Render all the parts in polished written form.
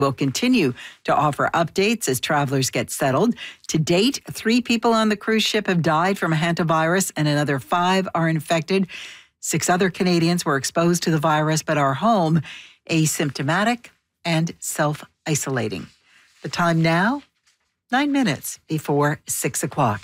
We'll continue to offer updates as travelers get settled. To date, 3 people on the cruise ship have died from hantavirus and another 5 are infected. 6 other Canadians were exposed to the virus but are home, asymptomatic and self-isolating. The time now, 9 minutes before 6 o'clock.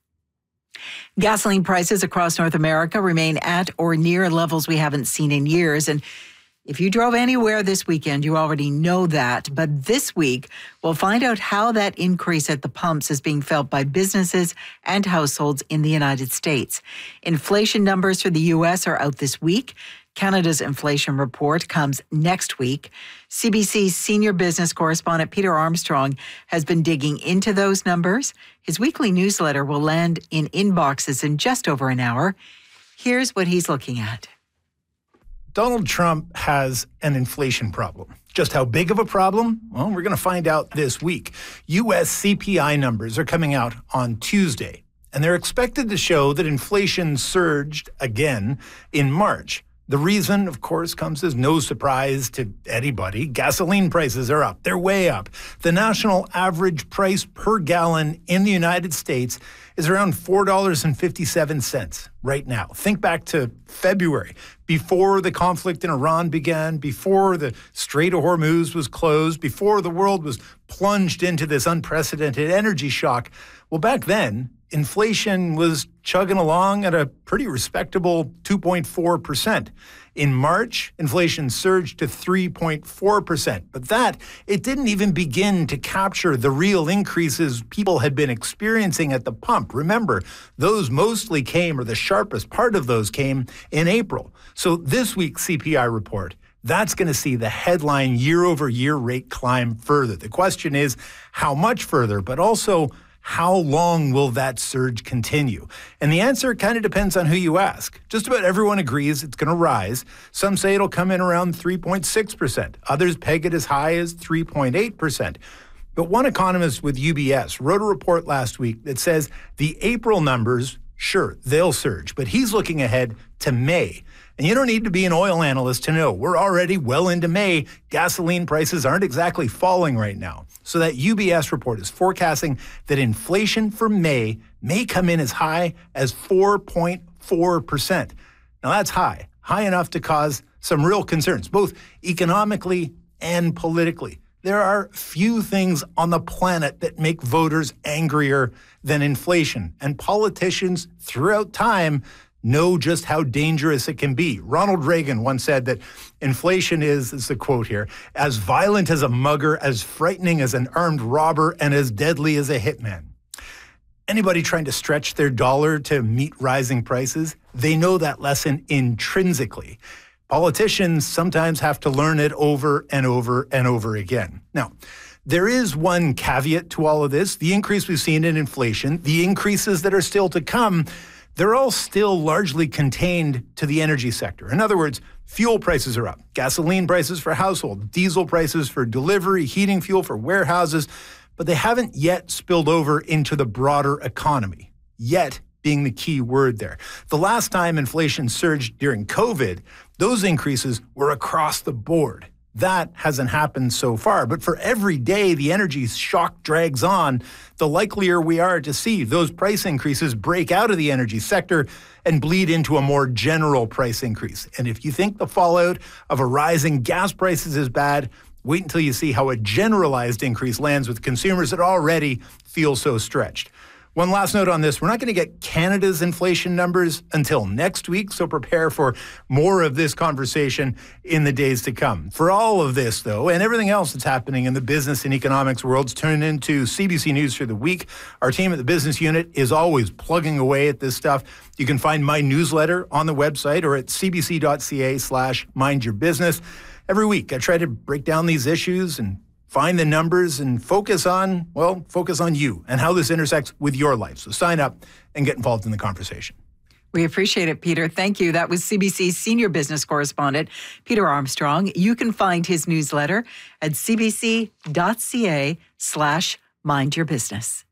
Gasoline prices across North America remain at or near levels we haven't seen in years. And if you drove anywhere this weekend, you already know that. But this week, we'll find out how that increase at the pumps is being felt by businesses and households in the United States. Inflation numbers for the U.S. are out this week. Canada's inflation report comes next week. CBC's senior business correspondent Peter Armstrong has been digging into those numbers. His weekly newsletter will land in inboxes in just over an hour. Here's what he's looking at. Donald Trump has an inflation problem. Just how big of a problem? Well, we're going to find out this week. U.S. CPI numbers are coming out on Tuesday, and they're expected to show that inflation surged again in March. The reason, of course, comes as no surprise to anybody. Gasoline prices are up. They're way up. The national average price per gallon in the United States is around $4.57 right now. Think back to February, before the conflict in Iran began, before the Strait of Hormuz was closed, before the world was plunged into this unprecedented energy shock. Well, back then, inflation was chugging along at a pretty respectable 2.4%. In March, inflation surged to 3.4%. But it didn't even begin to capture the real increases people had been experiencing at the pump. Remember, those mostly came, or the sharpest part of those came, in April. So this week's CPI report, that's going to see the headline year-over-year rate climb further. The question is, how much further, but also, how long will that surge continue? And the answer kind of depends on who you ask. Just about everyone agrees it's going to rise. Some say it'll come in around 3.6%. Others peg it as high as 3.8%. But one economist with UBS wrote a report last week that says the April numbers, sure, they'll surge, but he's looking ahead to May. And you don't need to be an oil analyst to know we're already well into May. Gasoline prices aren't exactly falling right now. So that UBS report is forecasting that inflation for May may come in as high as 4.4%. Now that's high enough to cause some real concerns, both economically and politically. There are few things on the planet that make voters angrier than inflation, and politicians throughout time know just how dangerous it can be. Ronald Reagan once said that inflation is the quote here, as violent as a mugger, as frightening as an armed robber, and as deadly as a hitman. Anybody trying to stretch their dollar to meet rising prices, they know that lesson intrinsically. Politicians sometimes have to learn it over and over and over again. Now, there is one caveat to all of this. The increase we've seen in inflation, the increases that are still to come, they're all still largely contained to the energy sector. In other words, fuel prices are up. Gasoline prices for households, diesel prices for delivery, heating fuel for warehouses, but they haven't yet spilled over into the broader economy. Yet being the key word there. The last time inflation surged during COVID, those increases were across the board. That hasn't happened so far. But for every day the energy shock drags on, the likelier we are to see those price increases break out of the energy sector and bleed into a more general price increase. And if you think the fallout of a rising gas prices is bad, wait until you see how a generalized increase lands with consumers that already feel so stretched. One last note on this. We're not going to get Canada's inflation numbers until next week, so prepare for more of this conversation in the days to come. For all of this, though, and everything else that's happening in the business and economics worlds, tune into CBC News for the week. Our team at the business unit is always plugging away at this stuff. You can find my newsletter on the website or at cbc.ca/mindyourbusiness. Every week, I try to break down these issues and find the numbers and focus on you and how this intersects with your life. So sign up and get involved in the conversation. We appreciate it, Peter. Thank you. That was CBC's senior business correspondent, Peter Armstrong. You can find his newsletter at cbc.ca/mindyourbusiness.